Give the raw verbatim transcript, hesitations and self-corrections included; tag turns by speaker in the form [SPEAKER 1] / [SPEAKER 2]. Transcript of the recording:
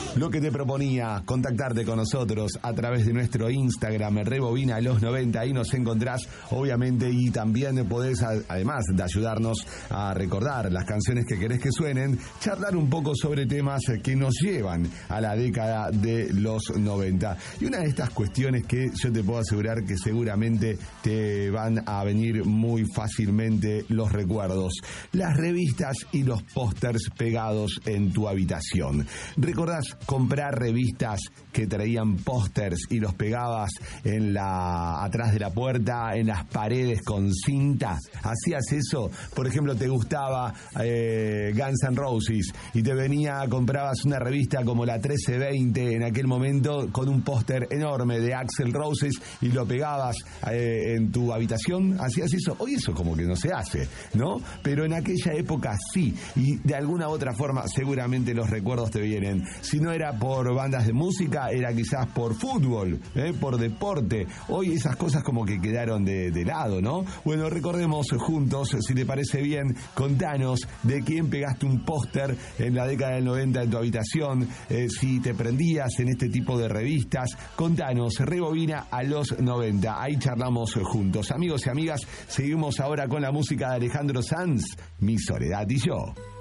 [SPEAKER 1] Lo que te proponía, contactarte con nosotros a través de nuestro Instagram, Rebobina los noventa, ahí nos encontrás, obviamente, y también podés, además de ayudarnos a recordar las canciones que querés que suenen, charlar un poco sobre temas que nos llevan a la década de los noventa. Y una de estas cuestiones que yo te puedo asegurar que seguramente te van a venir muy fácilmente los recuerdos, las revistas y los pósters pegados en tu habitación. ¿Recordás comprar revistas que traían pósters y los pegabas en la atrás de la puerta, en las paredes con cinta? ¿Hacías eso? Por ejemplo, te gustaba eh, Guns N' Roses y te venía, comprabas una revista como la trece veinte en aquel momento con un póster enorme de Axl Rose y lo pegabas eh, en tu habitación. ¿Hacías eso? Hoy eso como que no se hace, ¿no? Pero en aquella época sí, y de alguna u otra forma seguramente los recuerdos te vienen. Si no era por bandas de música, era quizás por fútbol, ¿eh? por deporte. Hoy esas cosas como que quedaron de, de lado, ¿no? Bueno, recordemos juntos, si te parece bien, contanos de quién pegaste un póster en la década del noventa en tu habitación, eh, si te prendías en este tipo de revistas. Contanos, Rebobina a los noventa, ahí charlamos juntos. Amigos y amigas, seguimos ahora con la música de Alejandro Sanz, Mi Soledad y Yo.